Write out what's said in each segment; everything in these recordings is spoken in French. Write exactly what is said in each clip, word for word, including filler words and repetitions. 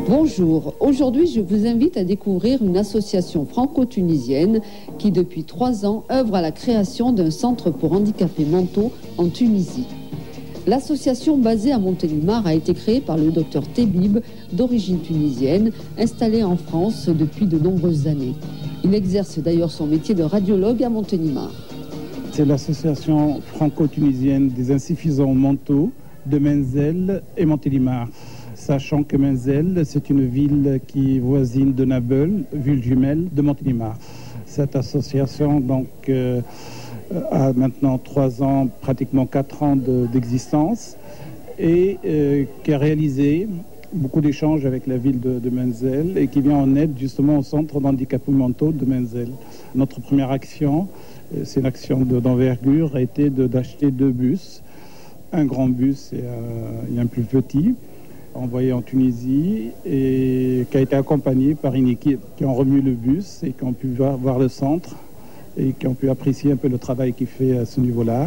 Bonjour, aujourd'hui je vous invite à découvrir une association franco-tunisienne qui depuis trois ans œuvre à la création d'un centre pour handicapés mentaux en Tunisie. L'association basée à Montélimar a été créée par le docteur Tebib, d'origine tunisienne, installé en France depuis de nombreuses années. Il exerce d'ailleurs son métier de radiologue à Montélimar. C'est l'association franco-tunisienne des insuffisants mentaux de Menzel et Montélimar. Sachant que Menzel, c'est une ville qui est voisine de Nabeul, ville jumelle de Montélimar. Cette association donc, euh, a maintenant trois ans, pratiquement quatre ans de, d'existence et euh, qui a réalisé beaucoup d'échanges avec la ville de, de Menzel et qui vient en aide justement au centre d'handicapés mentaux de Menzel. Notre première action, c'est une action de, d'envergure, a été de, d'acheter deux bus, un grand bus et, euh, et un plus petit, envoyé en Tunisie et qui a été accompagné par une équipe qui ont remué le bus et qui ont pu voir, voir le centre et qui ont pu apprécier un peu le travail qu'il fait à ce niveau-là.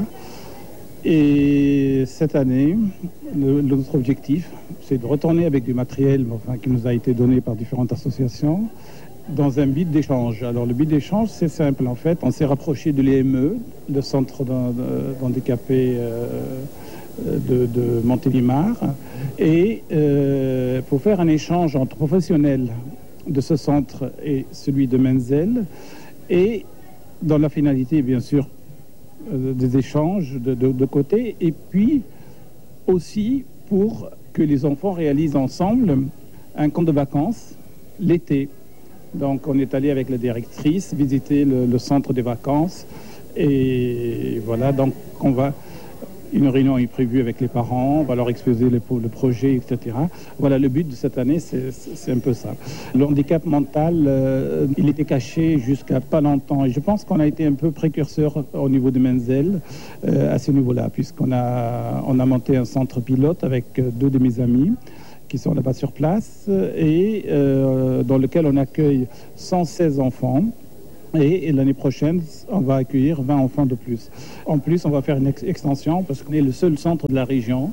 Et cette année, le, notre objectif, c'est de retourner avec du matériel enfin, qui nous a été donné par différentes associations dans un but d'échange. Alors le but d'échange, c'est simple en fait. On s'est rapproché de l'E M E, le centre d'handicapés euh, de, de Montélimar, et euh, pour faire un échange entre professionnels de ce centre et celui de Menzel, et dans la finalité, bien sûr, euh, des échanges de, de, de côté, et puis aussi pour que les enfants réalisent ensemble un camp de vacances l'été. Donc on est allé avec la directrice visiter le, le centre des vacances, et voilà, donc on va... Une réunion est prévue avec les parents, on va leur exposer le, le projet, et cetera. Voilà, le but de cette année, c'est, c'est un peu ça. Le handicap mental, euh, il était caché jusqu'à pas longtemps. Et je pense qu'on a été un peu précurseur au niveau de Menzel euh, à ce niveau-là, puisqu'on a, on a monté un centre pilote avec deux de mes amis qui sont là-bas sur place et euh, dans lequel on accueille cent seize enfants. Et, et l'année prochaine, on va accueillir vingt enfants de plus. En plus, on va faire une ex- extension parce qu'on est le seul centre de la région.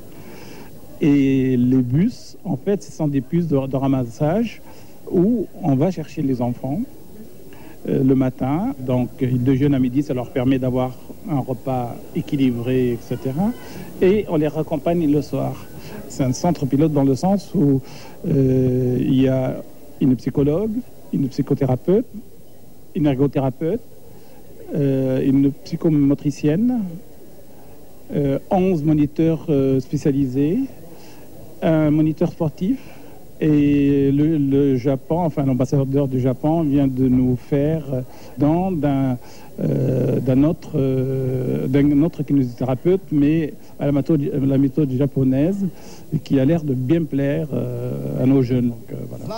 Et les bus, en fait, ce sont des bus de, de ramassage où on va chercher les enfants euh, le matin. Donc, ils déjeunent à midi, ça leur permet d'avoir un repas équilibré, et cetera. Et on les raccompagne le soir. C'est un centre pilote dans le sens où euh, il y a une psychologue, une psychothérapeute, une ergothérapeute, euh, une psychomotricienne, euh, onze moniteurs euh, spécialisés, un moniteur sportif, et le, le Japon, enfin l'ambassadeur du Japon vient de nous faire don d'un, euh, d'un autre, euh, d'un autre kinésithérapeute, mais à la méthode, la méthode japonaise, qui a l'air de bien plaire euh, à nos jeunes. Donc, euh, voilà.